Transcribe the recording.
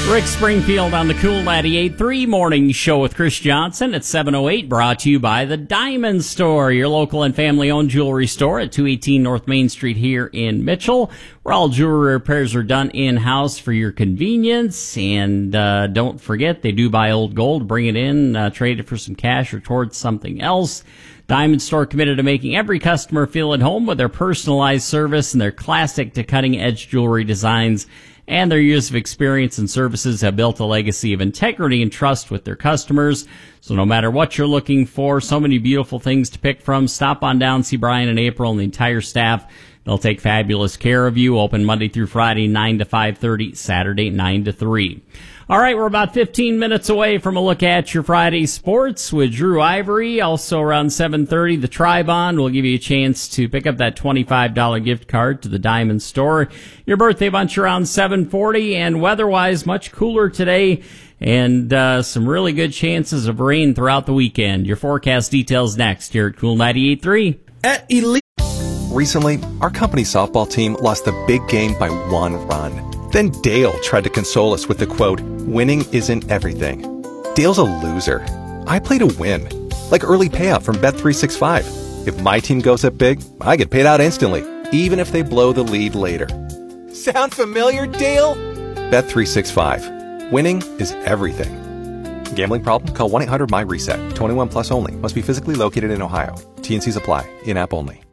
Rick Springfield on the Cool 98.3 Morning Show with Chris Johnson at 7:08, brought to you by the Diamond Store, your local and family-owned jewelry store at 218 North Main Street here in Mitchell, where all jewelry repairs are done in-house for your convenience. And don't forget, they do buy old gold, bring it in, trade it for some cash or towards something else. Diamond Store committed to making every customer feel at home with their personalized service and their classic to cutting-edge jewelry designs. And their years of experience and services have built a legacy of integrity and trust with their customers. So no matter what you're looking for, so many beautiful things to pick from. Stop on down, see Brian and April and the entire staff. They'll take fabulous care of you. Open Monday through Friday, 9 to 5:30, Saturday, 9 to 3. All right, we're about 15 minutes away from a look at your Friday sports with Drew Ivory. Also around 7:30, the Tri-Bond will give you a chance to pick up that $25 gift card to the Diamond Store. Your birthday bunch around 7:40, and weather-wise, much cooler today, and some really good chances of rain throughout the weekend. Your forecast details next here at Cool 98.3. At Elite. Recently, our company softball team lost the big game by 1 run. Then Dale tried to console us with the quote, "Winning isn't everything." Dale's a loser. I play to win, like early payout from Bet365. If my team goes up big, I get paid out instantly, even if they blow the lead later. Sound familiar, Dale? Bet365. Winning is everything. Gambling problem? Call 1-800-MY-RESET. 21 plus only. Must be physically located in Ohio. T&Cs apply. In-app only.